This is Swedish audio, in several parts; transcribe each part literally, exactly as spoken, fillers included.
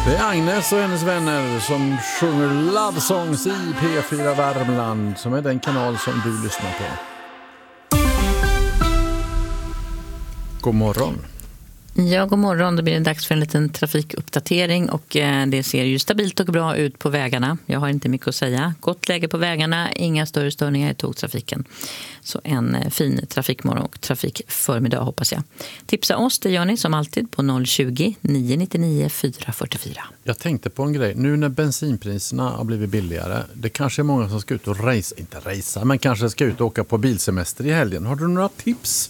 Det är Agnes och hennes vänner som sjunger Love Songs i P fyra Värmland, som är den kanal som du lyssnar på. God morgon. Ja, god morgon. Då blir det dags för en liten trafikuppdatering och det ser ju stabilt och bra ut på vägarna. Jag har inte mycket att säga. Gott läge på vägarna, inga större störningar i tågtrafiken. Så en fin trafikmorgon och trafikförmiddag hoppas jag. Tipsa oss, det gör ni som alltid på noll tjugo, nio nio nio, fyra fyra fyra. Jag tänkte på en grej. Nu när bensinpriserna har blivit billigare, det kanske är många som ska ut och resa, inte resa, men kanske ska ut och åka på bilsemester i helgen. Har du några tips?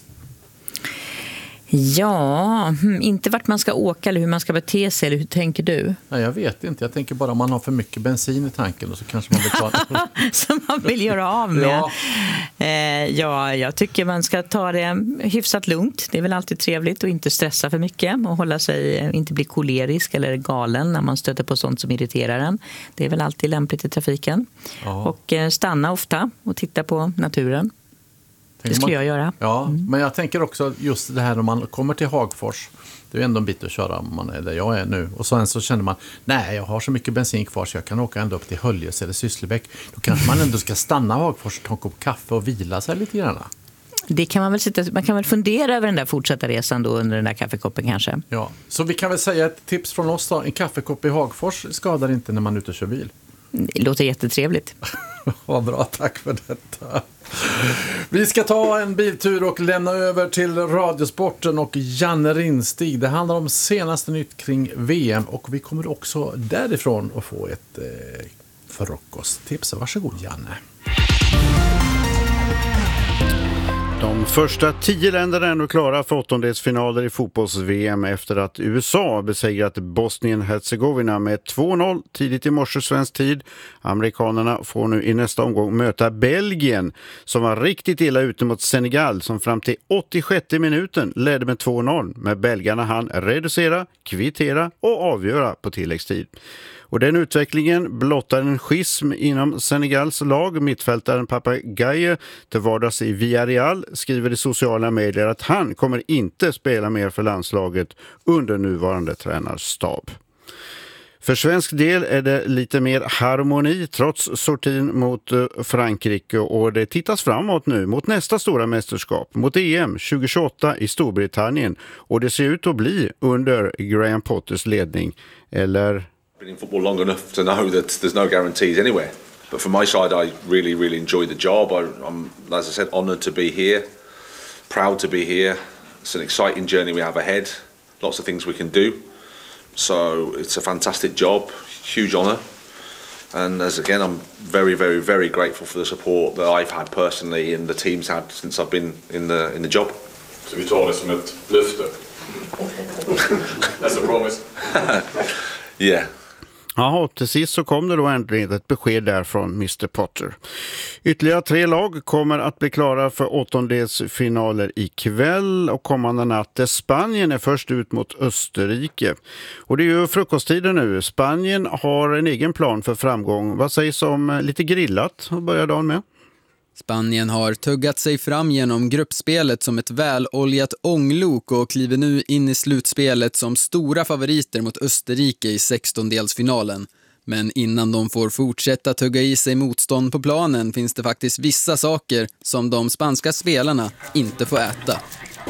Ja, inte vart man ska åka eller hur man ska bete sig, eller hur tänker du? Nej, jag vet inte. Jag tänker bara om man har för mycket bensin i tanken och så kanske man vill ta... Som man vill göra av med. Ja. Eh, ja, jag tycker man ska ta det hyfsat lugnt. Det är väl alltid trevligt att inte stressa för mycket och hålla sig, inte bli kolerisk eller galen när man stöter på sånt som irriterar en. Det är väl alltid lämpligt i trafiken. Ja. Och eh, stanna ofta och titta på naturen. Det skulle jag göra. Ja, mm. Men jag tänker också just det här om man kommer till Hagfors. Det är ändå en bit att köra om man är där jag är nu. Och sen så känner man, nej jag har så mycket bensin kvar så jag kan åka ända upp till Höljes eller Sysslebäck. Då kanske man ändå ska stanna i Hagfors och ta en kopp kaffe och vila sig lite grann. Det kan man väl sitta, man kan väl fundera över den där fortsatta resan då under den där kaffekoppen kanske. Ja, så vi kan väl säga ett tips från oss då. En kaffekopp i Hagfors skadar inte när man är ute och kör bil. Det låter jättetrevligt. Vad bra, tack för detta. Vi ska ta en biltur och lämna över till Radiosporten och Janne Rinstig. Det handlar om senaste nytt kring V M och vi kommer också därifrån att få ett eh, frukosttips. Varsågod Janne. De första tio länderna är nu klara för åttondelsfinaler i fotbolls-V M efter att U S A besegrat Bosnien-Herzegovina med två noll tidigt i morse svensk tid. Amerikanerna får nu i nästa omgång möta Belgien som var riktigt illa ute mot Senegal som fram till åttiosjätte minuten ledde med två noll. Men belgarna hann reducera, kvittera och avgöra på tilläggstid. Och den utvecklingen blottar en schism inom Senegals lag. Mittfältaren Papagaye till vardags i Villarreal skriver i sociala medier att han kommer inte spela mer för landslaget under nuvarande tränarstab. För svensk del är det lite mer harmoni trots sortin mot Frankrike och det tittas framåt nu mot nästa stora mästerskap, mot E M tjugohundratjugoåtta i Storbritannien och det ser ut att bli under Graham Potters ledning, eller... Been in football long enough to know that there's no guarantees anywhere. But from my side, I really, really enjoy the job. I, I'm, as I said, honoured to be here, proud to be here. It's an exciting journey we have ahead. Lots of things we can do. So it's a fantastic job, huge honour. And as again, I'm very, very, very grateful for the support that I've had personally and the team's had since I've been in the in the job. Så vi tar det som ett löfte. That's a promise. Yeah. Jaha, till sist så kom det då äntligen ett besked där från mister Potter. Ytterligare tre lag kommer att bli klara för åttondelsfinaler ikväll och kommande natt. Spanien är först ut mot Österrike. Och det är ju frukosttiden nu. Spanien har en egen plan för framgång. Vad sägs om lite grillat att börja dagen med? Spanien har tuggat sig fram genom gruppspelet som ett väloljat ånglok och kliver nu in i slutspelet som stora favoriter mot Österrike i sextondelsfinalen. Men innan de får fortsätta tugga i sig motstånd på planen finns det faktiskt vissa saker som de spanska spelarna inte får äta.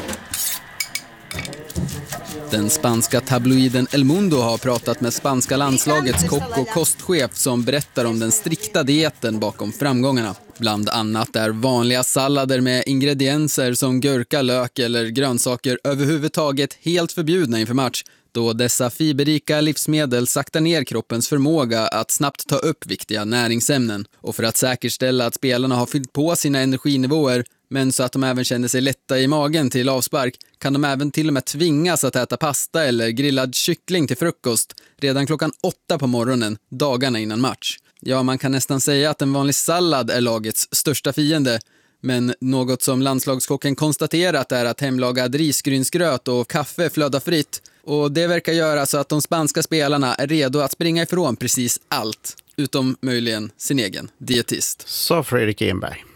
Den spanska tabloiden El Mundo har pratat med spanska landslagets kock och kostchef som berättar om den strikta dieten bakom framgångarna. Bland annat är vanliga sallader med ingredienser som gurka, lök eller grönsaker överhuvudtaget helt förbjudna inför match, då dessa fiberrika livsmedel saktar ner kroppens förmåga att snabbt ta upp viktiga näringsämnen. Och för att säkerställa att spelarna har fyllt på sina energinivåer, men så att de även känner sig lätta i magen till avspark, kan de även till och med tvingas att äta pasta eller grillad kyckling till frukost redan klockan åtta på morgonen, dagarna innan match. Ja, man kan nästan säga att en vanlig sallad är lagets största fiende, men något som landslagskocken konstaterat är att hemlagad risgrynsgröt och kaffe flödar fritt, och det verkar göra så att de spanska spelarna är redo att springa ifrån precis allt, utom möjligen sin egen dietist. Sa Fredrik Enberg.